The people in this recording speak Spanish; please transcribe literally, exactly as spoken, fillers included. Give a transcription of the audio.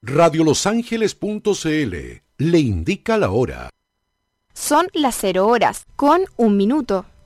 radiolosangeles punto c l le indica la hora. Son las cero horas, con un minuto.